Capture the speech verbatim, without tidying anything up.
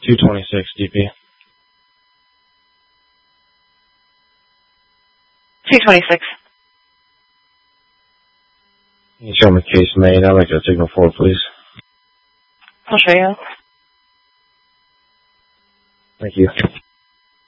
two twenty-six D P. two twenty-six. Can you show me case made? I'd like a signal four, please. I'll show you. Thank you.